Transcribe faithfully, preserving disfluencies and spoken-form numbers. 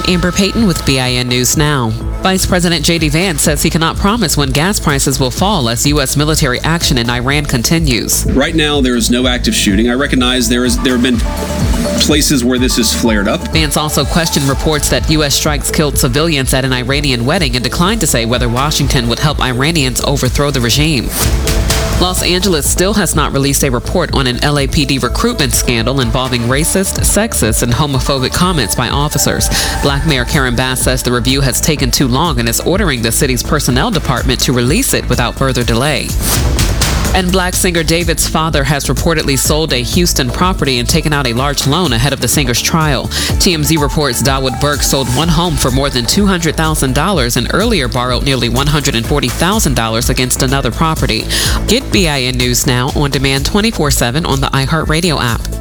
Amber Payton with B I N News Now. Vice President J D Vance says he cannot promise when gas prices will fall as U S military action in Iran continues. Right now, there is no active shooting. I recognize there is there have been places where this has flared up. Vance also questioned reports that U S strikes killed civilians at an Iranian wedding and declined to say whether Washington would help Iranians overthrow the regime. Los Angeles still has not released a report on an L A P D recruitment scandal involving racist, sexist, and homophobic comments by officers. Black Mayor Karen Bass says the review has taken too long and is ordering the city's personnel department to release it without further delay. And Black singer David's father has reportedly sold a Houston property and taken out a large loan ahead of the singer's trial. T M Z reports Dawood Burke sold one home for more than two hundred thousand dollars and earlier borrowed nearly one hundred forty thousand dollars against another property. Get B I N News Now on demand twenty-four seven on the iHeartRadio app.